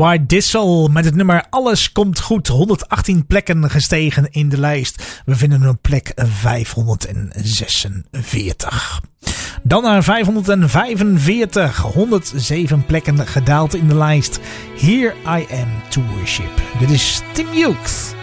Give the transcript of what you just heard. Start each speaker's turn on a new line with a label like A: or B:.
A: Dwight Dissel met het nummer Alles Komt Goed. 118 plekken gestegen in de lijst. We vinden hem op plek 546. Dan naar 545. 107 plekken gedaald in de lijst. Here I Am To Worship. Dit is Tim Hughes.